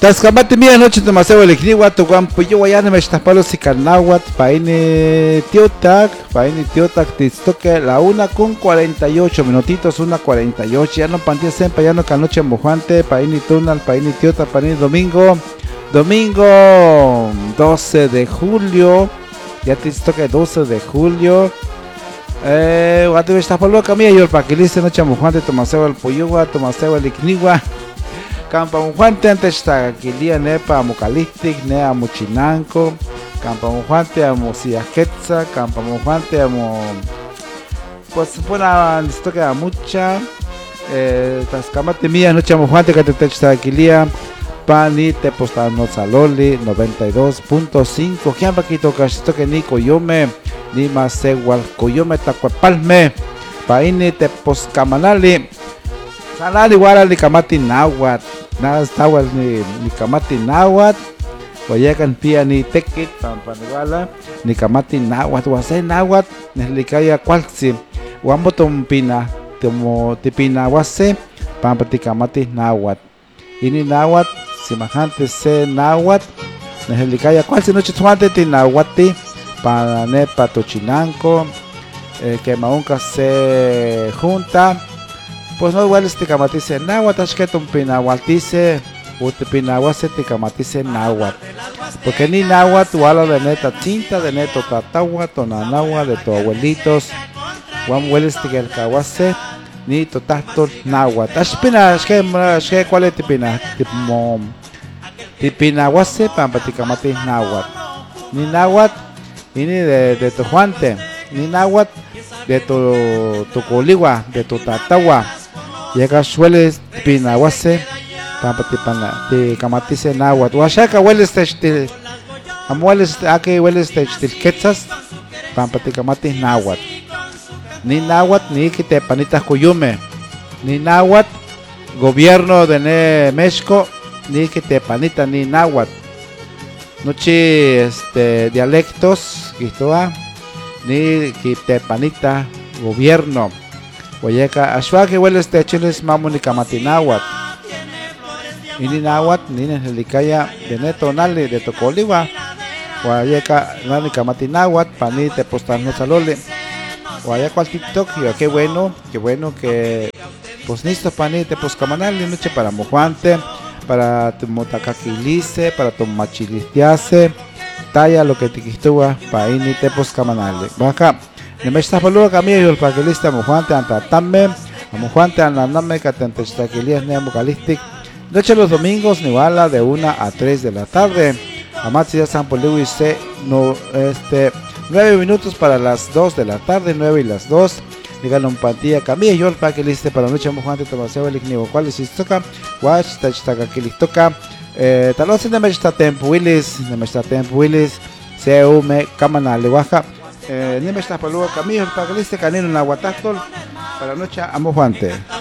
Tascamate mía noche demasiado electriwa tu campo yo voy a me está palo si carnahuat paine tiotac tistoque la 1:48 minutitos 1:48 ya no pantia sempre ya no canoche mojante paine tunal paine tiota paine domingo 12 de julio ya tistoque 12 de julio guate está palo camilla yo para que lice noche mojante tomaseo el pollo tomaseo el ikniwa Campa Mujuante antes está aquí día nepa Mucalistic ne a Muchinanco Campa Mujuante a Mosiaquetza Campa Mujuante a pues buena esto queda mucha tascamate mía noche Mujuante que te está aquí día pani te postano saloli 92.5 que amba aquí toca esto que ni coyome ni más igual coyome tacuapalme paini te poscamanali Salali igual ni kamati nahuat, nada estaba ni kamati nahuat, wayakan pia ni tekit pampaniguala, ni kamati nahuat, wasay nahuat, neslikaya kwalsi, wambo tompina, tipina wase, pampati kamati nahuat, ini nahuat, simahante se nahuat, neslikaya kwalsi noche tuante ti nahuati, pane patochinanco, que maunca se junta. Pues no igual kamatice náhuatl, ashketon pinahualtice, utipinahuase tikamatice náhuatl. Porque ni náhuatl, wala de neta tinta, de neto tatahua, tonanahua, de tu abuelitos, guam hueles tikelkahuase, ni totahtor náhuatl. Ashpina, ashke, ¿cuál es tipina? Tipinahuase, pampa tikamati náhuatl. Ni náhuatl, ni de tu juante, ni náhuatl, de tu coligua, de tu tatahua. Llega sueles pinahuase, pampa ti kamatice náhuatl. Huaxaca hueles techtil, amueles aquí hueles techtil quetzas, pampa ti kamati náhuatl. Ni náhuatl ni quite panitas cuyume, ni náhuatl gobierno de México, ni quite panita ni náhuatl. Nochi dialectos, quitoa, ni quite panita gobierno. Oyeca, ashwa que huele chiles mamu ni kamati náhuatl. Ini náhuatl, ni nelikaya de neto nali de tocoliwa. Oyeca, nani kamati náhuatl, pani te postano salole. Oyeca al TikTok, yo qué bueno que pues listo pani te poscamanali noche para mojuante, para tu motacaquilice, para tu machilistiase, talla lo que te quistúa, pa ini te poscamanali. Baja. Me está falando camino el paquilista mojuante antatame, mojuante ananame catentestaquilías neamocalistic. Noche los domingos nivala de 1 a 3 de la tarde. Amatsia San Poliwi C no 9 minutos para las 2 de la tarde, 9 y las 2. Digan un pantilla camino yo el paquilista para noche mojuante tomaseo el ignivo cual es toca, watch tachtacaquilistoca. Talos de mesta tempo willis, CUM Camanal Oaxaca. Ni me está palua camino el paquilista canino en aguatastol para noche a mojuante.